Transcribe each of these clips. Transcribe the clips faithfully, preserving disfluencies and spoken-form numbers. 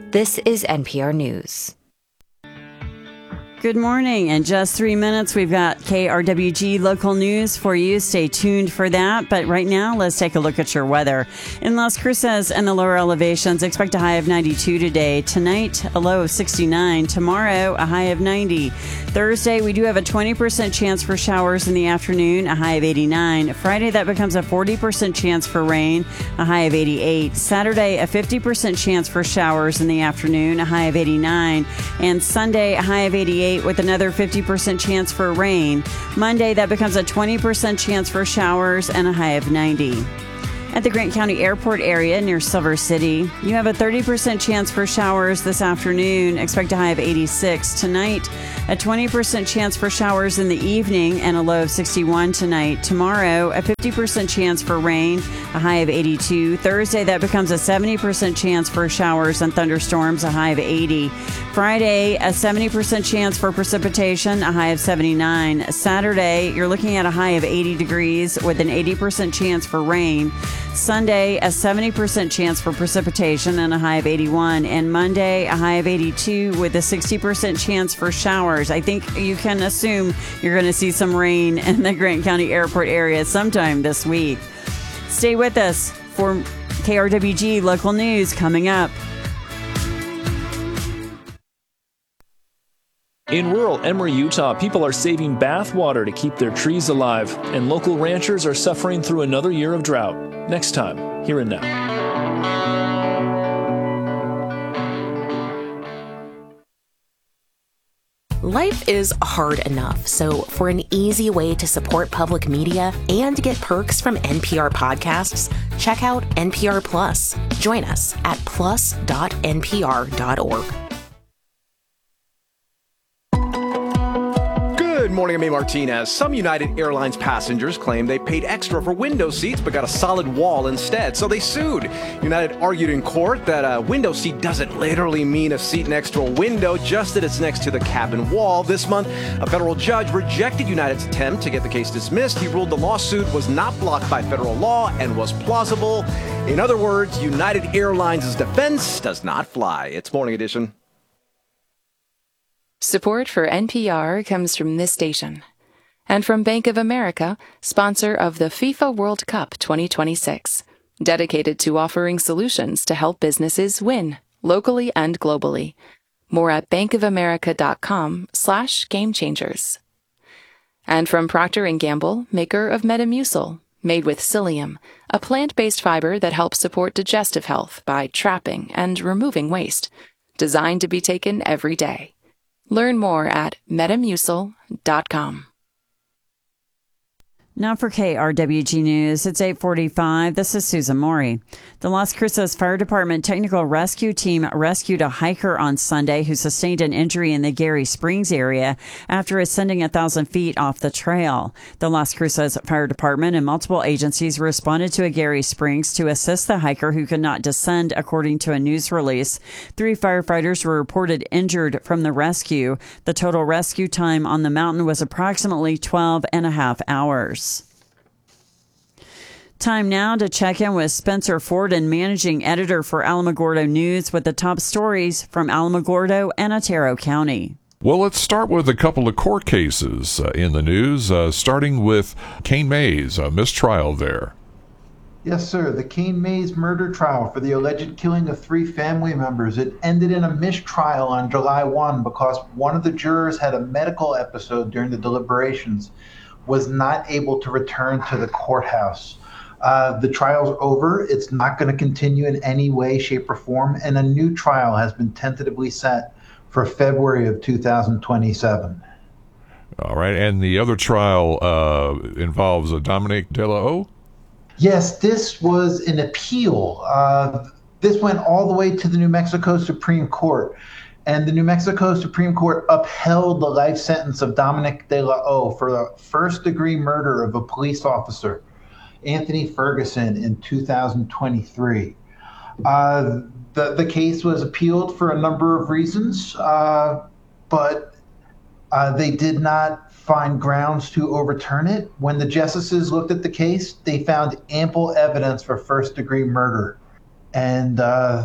This is N P R News. Good morning. In just three minutes, we've got K R W G local news for you. Stay tuned for that. But right now, let's take a look at your weather. In Las Cruces and the lower elevations, expect a high of ninety-two today. Tonight, a low of sixty-nine. Tomorrow, a high of ninety. Thursday, we do have a twenty percent chance for showers in the afternoon, a high of eighty-nine. Friday, that becomes a forty percent chance for rain, a high of eighty-eight. Saturday, a fifty percent chance for showers in the afternoon, a high of eighty-nine. And Sunday, a high of eighty-eight with another fifty percent chance for rain. Monday, that becomes a twenty percent chance for showers and a high of ninety. At the Grant County Airport area near Silver City, you have a thirty percent chance for showers this afternoon. Expect a high of eighty-six. Tonight, a twenty percent chance for showers in the evening and a low of sixty-one tonight. Tomorrow, a fifty percent chance for rain, a high of eighty-two. Thursday, that becomes a seventy percent chance for showers and thunderstorms, a high of eighty. Friday, a seventy percent chance for precipitation, a high of seventy-nine. Saturday, you're looking at a high of eighty degrees with an eighty percent chance for rain. Sunday, a seventy percent chance for precipitation and a high of eighty-one. And Monday, a high of eighty-two with a sixty percent chance for showers. I think you can assume you're going to see some rain in the Grant County Airport area sometime this week. Stay with us for K R W G local news coming up. In rural Emory, Utah, people are saving bath water to keep their trees alive, and local ranchers are suffering through another year of drought. Next time, Here and Now. Life is hard enough, so for an easy way to support public media and get perks from N P R podcasts, check out N P R Plus. Join us at plus dot n p r dot org. Good morning, I'm A. Martinez. Some United Airlines passengers claim they paid extra for window seats but got a solid wall instead, so they sued. United argued in court that a window seat doesn't literally mean a seat next to a window, just that it's next to the cabin wall. This month, a federal judge rejected United's attempt to get the case dismissed. He ruled the lawsuit was not blocked by federal law and was plausible. In other words, United Airlines' defense does not fly. It's Morning Edition. Support for N P R comes from this station and from Bank of America, sponsor of the FIFA World Cup twenty twenty-six, dedicated to offering solutions to help businesses win locally and globally. More at bankofamerica.com slash game changers. And from Procter and Gamble, maker of Metamucil, made with psyllium, a plant-based fiber that helps support digestive health by trapping and removing waste, designed to be taken every day. Learn more at metamucil dot com. Now for K R W G News, it's eight forty-five. This is Susan Maury. The Las Cruces Fire Department Technical Rescue Team rescued a hiker on Sunday who sustained an injury in the Gary Springs area after ascending a thousand feet off the trail. The Las Cruces Fire Department and multiple agencies responded to a Gary Springs to assist the hiker who could not descend, according to a news release. Three firefighters were reported injured from the rescue. The total rescue time on the mountain was approximately twelve and a half hours. Time now to check in with Spencer Forden, managing editor for Alamogordo News, with the top stories from Alamogordo and Otero County. Well, let's start with a couple of court cases uh, in the news, uh, starting with Cain Mays, a mistrial there. Yes, sir. The Cain Mays murder trial for the alleged killing of three family members. It ended in a mistrial on July first because one of the jurors had a medical episode during the deliberations, was not able to return to the courthouse. Uh, the trial's over. It's not going to continue in any way, shape, or form, and a new trial has been tentatively set for February of two thousand twenty-seven. All right, and the other trial uh, involves a Dominic De La O? Yes, this was an appeal. Uh, this went all the way to the New Mexico Supreme Court, and the New Mexico Supreme Court upheld the life sentence of Dominic De La O for the first-degree murder of a police officer, Anthony Ferguson, in two thousand twenty-three. Uh, the, the case was appealed for a number of reasons, uh, but uh, they did not find grounds to overturn it. When the justices looked at the case, they found ample evidence for first-degree murder. And uh,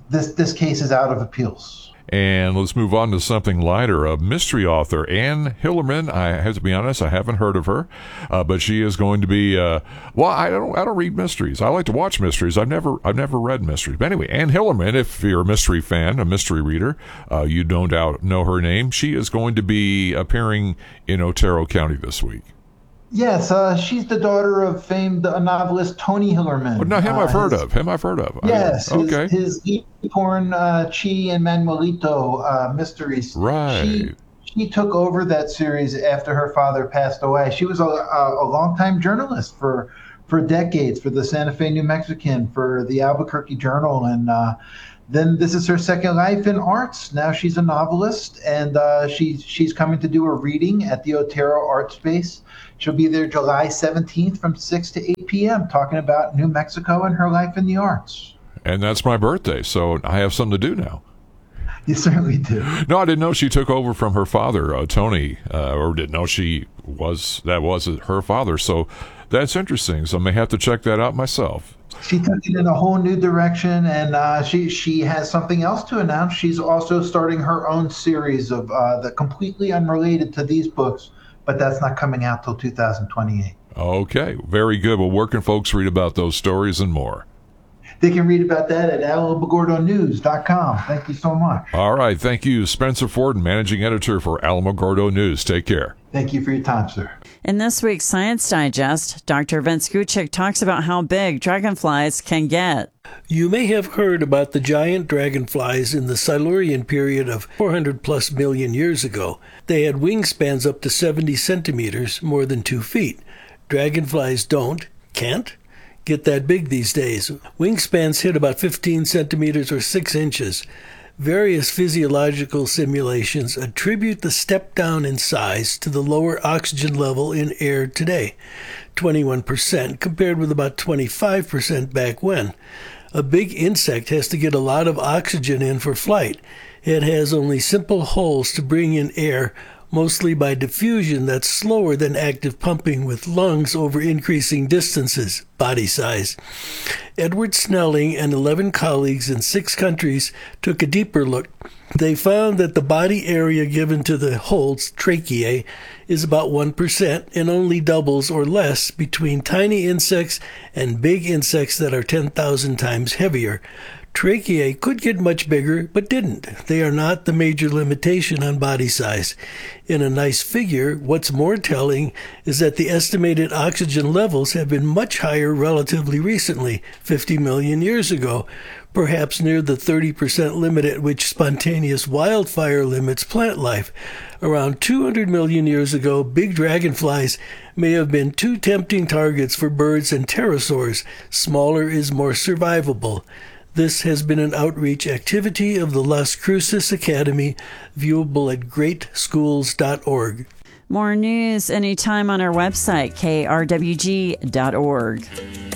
this this case is out of appeals. And let's move on to something lighter. A mystery author, Anne Hillerman. I have to be honest, I haven't heard of her, uh, but she is going to be. Uh, well, I don't. I don't read mysteries. I like to watch mysteries. I've never. I've never read mysteries. But anyway, Anne Hillerman. If you're a mystery fan, a mystery reader, uh, you no doubt know her name. She is going to be appearing in Otero County this week. Yes, uh, she's the daughter of famed novelist Tony Hillerman. Oh, no, him I've uh, heard his, of. Him I've heard of. Yes, I, okay. His, his e-porn uh, Chi and Manuelito uh, mysteries. Right. She, she took over that series after her father passed away. She was a, a, a longtime journalist for for decades for the Santa Fe New Mexican, for the Albuquerque Journal, and uh, then this is her second life in arts. Now she's a novelist, and uh, she, she's coming to do a reading at the Otero Art Space. She'll be there July seventeenth from six to eight p.m. talking about New Mexico and her life in the arts. And that's my birthday, so I have something to do now. You certainly do. No, I didn't know she took over from her father, uh, Tony, uh, or didn't know she was, that was her father. So that's interesting. So I may have to check that out myself. She took it in a whole new direction, and uh, she she has something else to announce. She's also starting her own series of uh, the completely unrelated to these books, but that's not coming out till two thousand twenty-eight. Okay, very good. Well, where can folks read about those stories and more? They can read about that at alamogordo news dot com. Thank you so much. All right. Thank you, Spencer Forden, Managing Editor for Alamogordo News. Take care. Thank you for your time, sir. In this week's Science Digest, Doctor Vince Gucic talks about how big dragonflies can get. You may have heard about the giant dragonflies in the Silurian period of four hundred plus million years ago. They had wingspans up to seventy centimeters, more than two feet. Dragonflies don't, can't, get that big these days. Wingspans hit about fifteen centimeters or six inches. Various physiological simulations attribute the step down in size to the lower oxygen level in air today, twenty-one percent compared with about twenty-five percent back when. A big insect has to get a lot of oxygen in for flight. It has only simple holes to bring in air, mostly by diffusion that's slower than active pumping with lungs over increasing distances, body size. Edward Snelling and eleven colleagues in six countries took a deeper look. They found that the body area given to the holes, tracheae, is about one percent and only doubles or less between tiny insects and big insects that are ten thousand times heavier. Tracheae could get much bigger, but didn't. They are not the major limitation on body size. In a nice figure, what's more telling is that the estimated oxygen levels have been much higher relatively recently, fifty million years ago, perhaps near the thirty percent limit at which spontaneous wildfire limits plant life. Around two hundred million years ago, big dragonflies may have been too tempting targets for birds and pterosaurs. Smaller is more survivable. This has been an outreach activity of the Las Cruces Academy, viewable at great schools dot org. More news anytime on our website, k r w g dot org.